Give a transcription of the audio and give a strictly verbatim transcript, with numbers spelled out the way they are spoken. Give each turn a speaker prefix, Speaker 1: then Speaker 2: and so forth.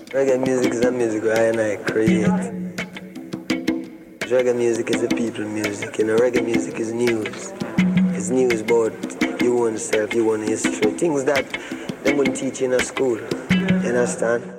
Speaker 1: Reggae music is a music where I and I create. Reggae music is a people music. You know, reggae music is news. It's news about you own self, you own history. Things that they wouldn't teach in a school. You understand?